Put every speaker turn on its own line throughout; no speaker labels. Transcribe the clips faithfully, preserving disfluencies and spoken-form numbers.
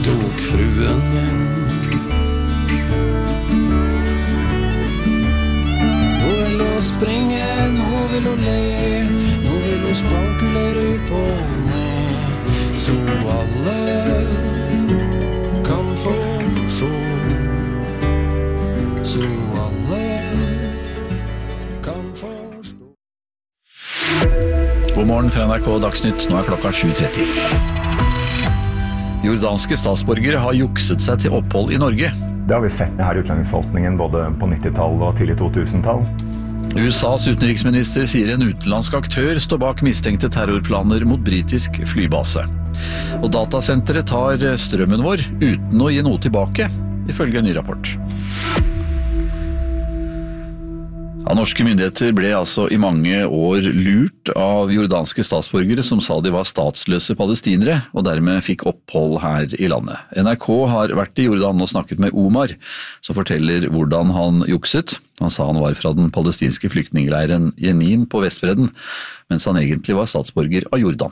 tok fruen hjem. Nå vil hun springe, nå vil hun le, nå vil hun spankulere på meg, så alle kan få se, så alle kan forstå.
God morgen fra N R K Dagsnytt, nå er klokka sju tretti. Jordanske statsborgere har jukset seg til opphold i Norge.
Det har vi sett her i utlendingsforvaltningen både på nittitallet og tidlig to tusen-tall.
U S A's utenriksminister sier en utenlandsk aktør står bak mistenkte terrorplaner mot britisk flybase. Og datasenteret tar strømmen vår uten å gi noe tilbake, ifølge en ny rapport. Ja, norske myndigheter ble altså i mange år lurt av jordanske statsborgere som sa de var statsløse palestinere, og dermed fikk opphold her i landet. N R K har vært i Jordan og snakket med Omar, som forteller hvordan han jukset. Han sa han var fra den palestinske flyktningleiren Jenin på Vestbredden, mens han egentlig var statsborger av Jordan.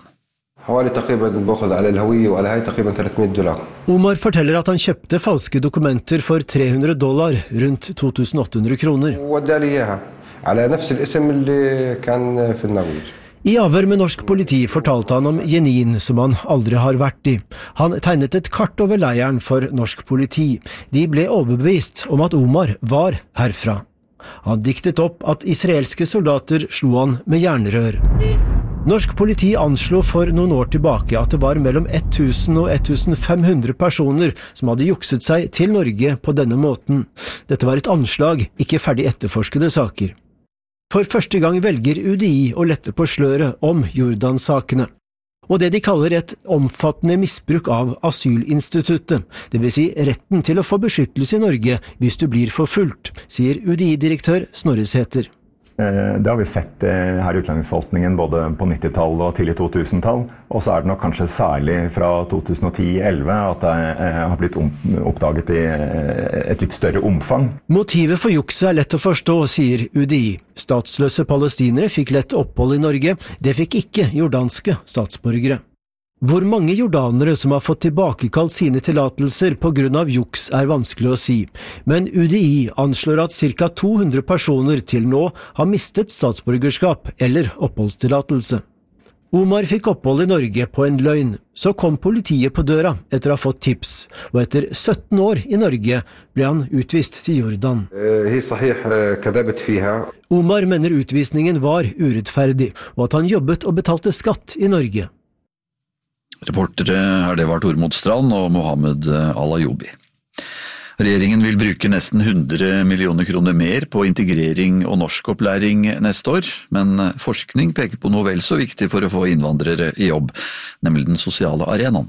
Omar forteller at han kjøpte falske dokumenter for tre hundre dollar, rundt to tusen åtte hundre kroner. I avhør med norsk politi fortalte han om Jenin, som han aldri har vært i. Han tegnet et kart over leiren for norsk politi. De ble overbevist om at Omar var herfra. Han diktet opp at israelske soldater slo han med jernrør. Norsk politi anslo for noen år tilbake at det var mellom tusen og femten hundre personer som hadde jukset seg til Norge på denne måten. Dette var et anslag, ikke ferdig etterforskede saker. For første gang velger U D I å lette på sløret om Jordan-sakene. Og det de kaller et omfattende misbruk av asylinstituttet, det vil si retten til å få beskyttelse i Norge hvis du blir forfulgt, sier U D I-direktør Snorre Sæther.
Det har vi sett her i utlendingsforvaltningen både på nittitallet og tidlig to tusen-tall, og så er det nok kanskje særlig fra to tusen ti til elleve at det har blitt oppdaget i et litt større omfang.
Motivet for jukset er lett å forstå, sier U D I. Statsløse palestinere fikk lett opphold i Norge, det fikk ikke jordanske statsborgere. Hvor mange jordanere som har fått tilbakekalt sine tillatelser på grunn av juks er vanskelig å si, men U D I anslår at ca to hundre personer til nå har mistet statsborgerskap eller oppholdstillatelse. Omar fikk opphold i Norge på en løgn, så kom politiet på døra etter å ha fått tips, og etter sytten år i Norge ble han utvist til Jordan. Omar mener utvisningen var urettferdig, og at han jobbet og betalte skatt i Norge.
Reportere her det var Tormod Strand og Mohammed Al-Ayoubi. Regjeringen vil bruke nesten hundre millioner kroner mer på integrering og norskopplæring neste år, men forskning peker på noe vel så viktig for å få innvandrere i jobb, nemlig den sosiale arenaen.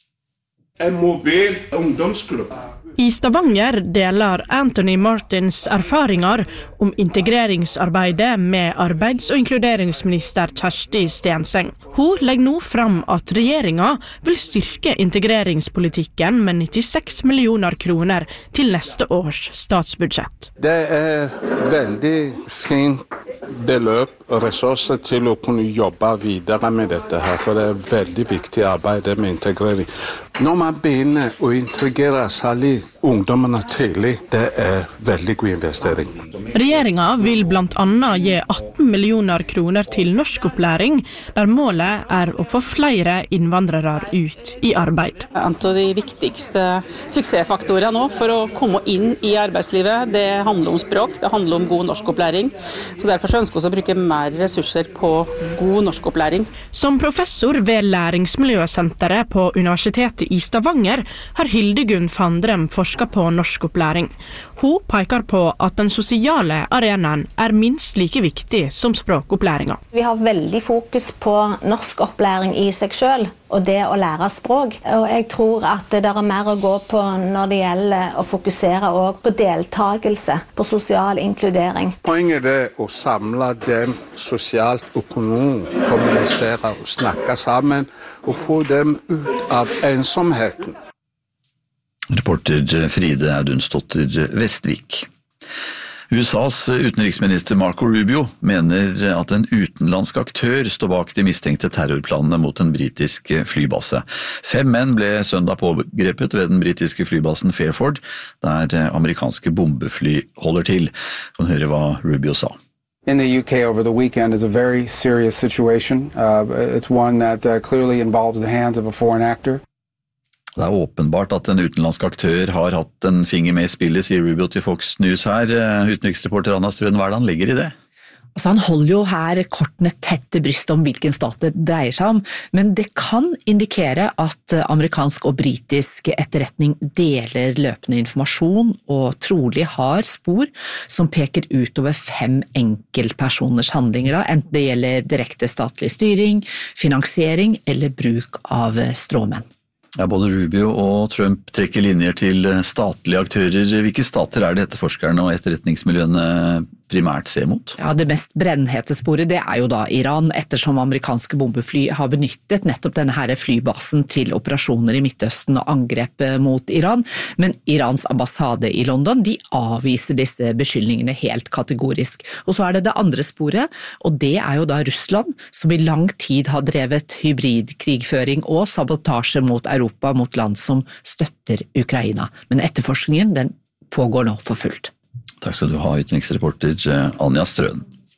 En mobil ungdomsklubb.
I Stavanger deler Anthony Martins erfaringer om integreringsarbeidet med arbeids- og inkluderingsminister Kjersti Stenseng. Hun legger nå fram at regjeringen vil styrke integreringspolitikken med nittiseks millioner kroner til neste års statsbudsjett.
Det er veldig fint beløp og ressurser til å kunne jobbe videre med dette her, for det er veldig viktig arbeid med integrering. Når man begynner å integrere særlig ungdommene tidlig, det er veldig god investering.
Regjeringen vil blant annet gi atten millioner kroner til norskopplæring, der målet er å få flere innvandrere ut i arbeid.
En av de viktigste suksessfaktorene nå for å komme inn i arbeidslivet, det handler om språk, det handler om god norskopplæring. Så derfor ønsker vi å bruke mer ressurser på god norskopplæring.
Som professor ved Læringsmiljøsenteret på Universitetet i Stavanger har Hildegunn Fandrem forsket på norskopplæring. Hun peker på at den sosiale arenaen er minst like viktig som språkopplæringen.
Vi har veldig fokus på norskopplæring i seg selv, og det å lære språk. Og jeg tror at det er mer å gå på når det gjelder å fokusere også på deltagelse, på sosial inkludering.
Poenget er å samle dem sosialt økonomisk, kommunisere og snakke sammen, og få dem ut av ensomheten.
Reporter Fride Audunstotter Vestvik. U S A's utenriksminister Marco Rubio mener at en utenlandsk aktør står bak de mistenkte terrorplanene mot en britisk flybase. Fem menn ble søndag pågrepet ved den britiske flybasen Fairford, der amerikanske bombefly holder til. Kan høre hva Rubio sa.
In the U K over the weekend is a very serious situation. Uh, it's one that uh, clearly involves the hands of a foreign actor.
Det er åpenbart at en utenlandsk aktør har hatt en finger med i spillet, sier Rubio til Fox News her. Utenriksreporter Anna Strøen, hva er det han legger i det?
Altså, han holder jo her kortene tett til brystet om hvilken stat det dreier seg om, men det kan indikere at amerikansk og britisk etterretning deler løpende informasjon og trolig har spor som peker utover fem enkeltpersoners handlinger, da, enten det gjelder direkte statlig styring, finansiering eller bruk av stråmenn.
Ja, både Rubio og Trump trekker linjer til statlige aktører. Hvilke stater er det etterforskerne og etterretningsmiljøene primært ser mot?
Ja, det mest brennhete sporet det er jo da Iran, ettersom amerikanske bombefly har benyttet nettopp denne her flybasen til operasjoner i Midtøsten og angrep mot Iran. Men Irans ambassade i London, de avviser disse beskyldningene helt kategorisk. Og så er det det andre sporet, og det er jo da Russland, som i lang tid har drevet hybridkrigføring og sabotasje mot Europa, mot land som støtter Ukraina. Men etterforskningen, den pågår nå for fullt.
Takk skal du ha, utenriksreporter Anja Strøen.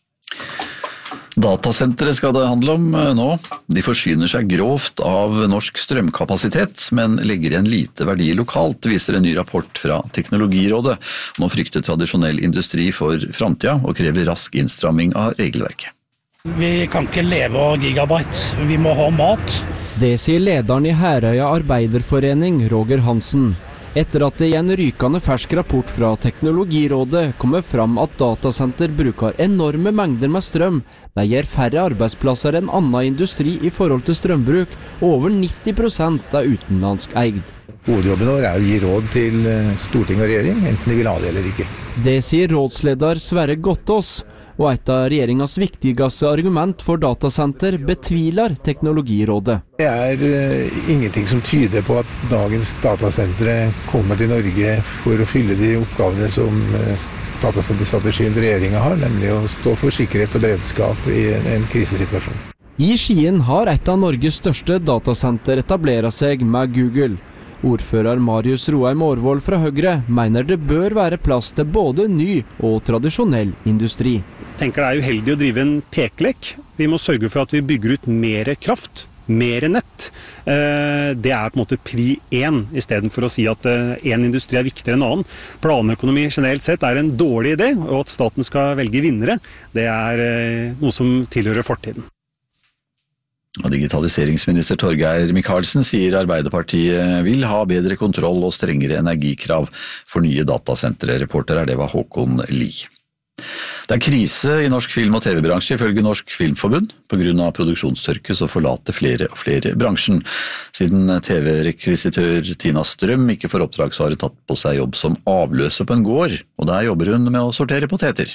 Datasenteret skal det handle om nå. De forsyner seg grovt av norsk strømkapasitet, men legger igjen lite verdi lokalt, viser en ny rapport fra Teknologirådet. Nå frykter tradisjonell industri for fremtiden og krever rask innstramming av regelverket.
Vi kan ikke leve av gigabyte, vi må ha mat.
Det sier lederen i Herøya Arbeiderforening, Roger Hansen. Etter at det i en rykende fersk rapport fra Teknologirådet kommer fram at datasenter bruker enorme mengder med strøm, det gir færre arbeidsplasser enn annen industri i forhold til strømbruk, og over nitti prosent er utenlandsk eid.
Hovedjobben vår er å gi råd til storting og regjering, enten de vil ha det eller ikke.
Det sier rådsleder Sverre Gottås, og et av regjeringens viktigste argument for datasenter betviler Teknologirådet.
Det er uh, ingenting som tyder på at dagens datasentre kommer til Norge for å fylle de oppgavene som uh, datasenterstrategien til regjeringen har, nemlig å stå for sikkerhet og beredskap i en, en krisesituasjon.
I Skien har et av Norges største datasenter etableret seg med Google. Ordfører Marius Roheim Aarvold fra Høyre mener det bør være plass til både ny og tradisjonell industri.
Jeg tenker det er uheldig å drive en pekelek. Vi må sørge for at vi bygger ut mer kraft, mer nett. Det er på en måte pri én, i stedet for å si at en industri er viktigere enn annen. Planøkonomi generelt sett er en dårlig idé, og at staten skal velge vinnere, det er noe som tilhører fortiden.
Og digitaliseringsminister Torgeir Micaelsen sier Arbeiderpartiet vil ha bedre kontroll og strengere energikrav for nye datasentre. Reporter er det var Håkon Lie. Det er krise i norsk film- og tv-bransje ifølge Norsk Filmforbund. På grunn av produksjonstørke så forlater flere og flere bransjen. Siden tv-rekvisitør Tina Strøm ikke får oppdrag, så har hun tatt på seg jobb som avløser på en gård, og der jobber hun med å sortere poteter.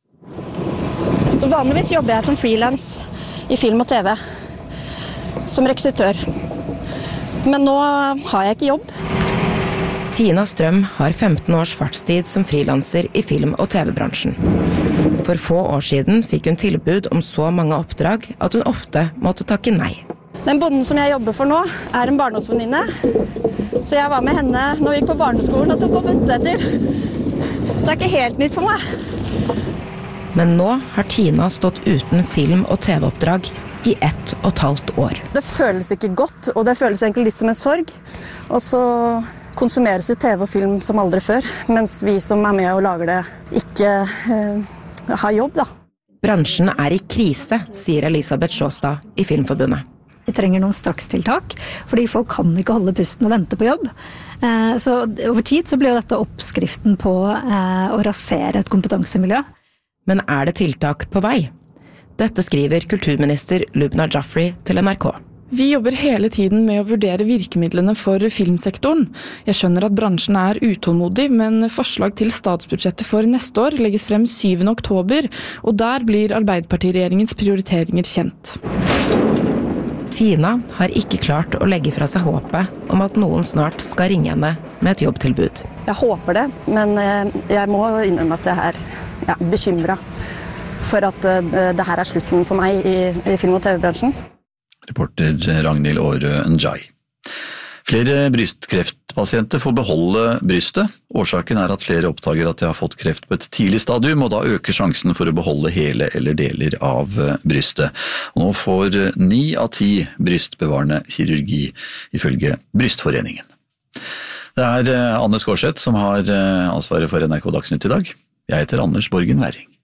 Så vanligvis jobber jeg som freelance i film og tv. Som rekvisitør. Men nå har jeg ikke jobb.
Tina Strøm har femten års fartstid som frilanser i film- og tv-bransjen. For få år siden fikk hun tilbud om så mange oppdrag at hun ofte måtte takke nei.
Den bonden som jeg jobber for nå er en barndomsvenninne. Så jeg var med henne når vi gikk på barneskolen og tok opp poteter. Så det er ikke helt nytt for meg.
Men nå har Tina stått uten film- og tv-oppdrag i ett og et halvt år.
Det føles ikke godt, og det føles egentlig litt som en sorg. Og så konsumeres det T V og film som aldri før, mens vi som er med og lager det ikke eh, har jobb, da.
Bransjen er i krise, sier Elisabeth Sjåstad i Filmforbundet.
Vi trenger noen strakstiltak, fordi folk kan ikke holde pusten og vente på jobb. Eh, så over tid så blir dette oppskriften på eh, å rasere et kompetansemiljø.
Men er det tiltak på vei? Dette skriver kulturminister Lubna Jaffrey til N R K.
Vi jobber hele tiden med å vurdere virkemidlene for filmsektoren. Jeg skjønner at bransjen er utålmodig, men forslag til statsbudsjettet for neste år legges frem syvende oktober, og der blir Arbeiderpartiregjeringens prioriteringer kjent.
Tina har ikke klart å legge fra seg håpet om at noen snart skal ringe henne med et jobbtilbud.
Jeg håper det, men jeg må innrømme at jeg er ja, bekymret for at det her er slutten for meg i, i film- og tv-bransjen.
Reporter Ragnhild Aare Njai. Flere brystkreftpasienter får beholde brystet. Årsaken er at flere oppdager at de har fått kreft på et tidlig stadium, og da øker sjansen for å beholde hele eller deler av brystet. Og nå får ni av ti brystbevarende kirurgi, ifølge Brystforeningen. Det er Anne Skårseth som har ansvaret for N R K Dagsnytt i dag. Jeg heter Anders Borgen Werring.